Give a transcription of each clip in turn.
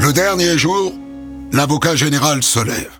Le dernier jour, l'avocat général se lève.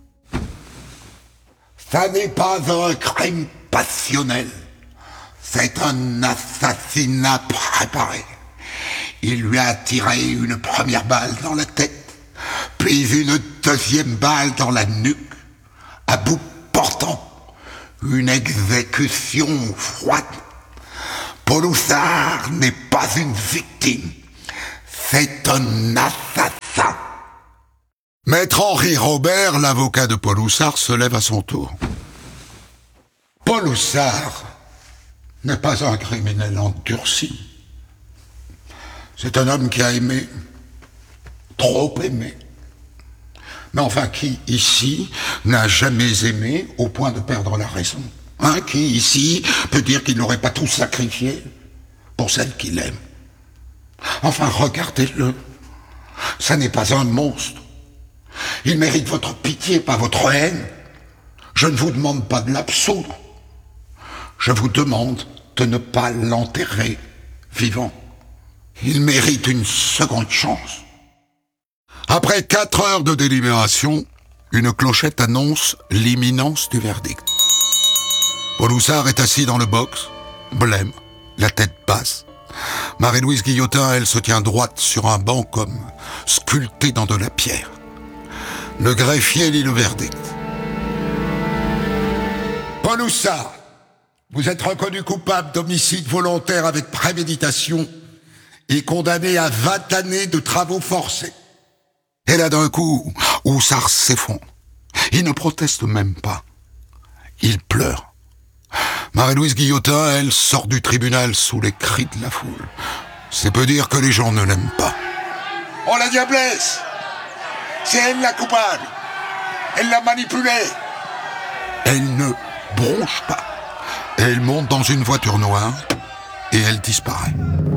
Ça n'est pas un crime passionnel. C'est un assassinat préparé. Il lui a tiré une première balle dans la tête, puis une deuxième balle dans la nuque, à bout portant. Une exécution froide. Paul Houssard n'est pas une victime. C'est un assassin. Maître Henri Robert, l'avocat de Paul Houssard, se lève à son tour. Paul Houssard n'est pas un criminel endurci. C'est un homme qui a aimé, trop aimé. Mais enfin, qui, ici, n'a jamais aimé au point de perdre la raison? Qui, ici, peut dire qu'il n'aurait pas tout sacrifié pour celle qu'il aime? Enfin, regardez-le. Ça n'est pas un monstre. Il mérite votre pitié, pas votre haine. Je ne vous demande pas de l'absoudre. Je vous demande de ne pas l'enterrer vivant. Il mérite une seconde chance. Après 4 heures de délibération, une clochette annonce l'imminence du verdict. Paul Houssard est assis dans le box, blême, la tête basse. Marie-Louise Guillotin, elle, se tient droite sur un banc comme sculptée dans de la pierre. Le greffier lit le verdict. Paul Houssard, vous êtes reconnu coupable d'homicide volontaire avec préméditation et condamné à 20 années de travaux forcés. Et là, d'un coup, Houssard s'effondre. Il ne proteste même pas. Il pleure. Marie-Louise Guillotin, elle, sort du tribunal sous les cris de la foule. C'est peu dire que les gens ne l'aiment pas. Oh, la diablesse! C'est elle la coupable! Elle l'a manipulée! Elle ne bronche pas. Elle monte dans une voiture noire et elle disparaît.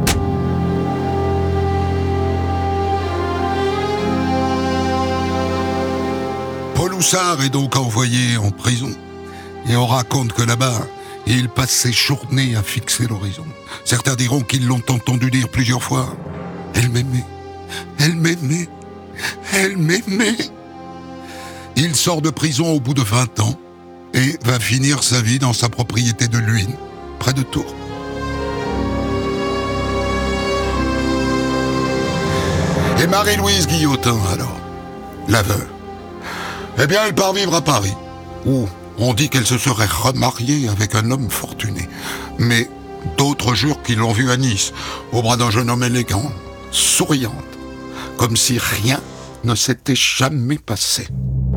Paul Houssard est donc envoyé en prison. Et on raconte que là-bas, il passe ses journées à fixer l'horizon. Certains diront qu'ils l'ont entendu dire plusieurs fois. Elle m'aimait, elle m'aimait, elle m'aimait. Il sort de prison au bout de 20 ans et va finir sa vie dans sa propriété de Luynes, près de Tours. Et Marie-Louise Guillotin, alors, la veuve, eh bien, elle part vivre à Paris, où on dit qu'elle se serait remariée avec un homme fortuné. Mais d'autres jurent qu'ils l'ont vue à Nice, au bras d'un jeune homme élégant, souriante, comme si rien ne s'était jamais passé.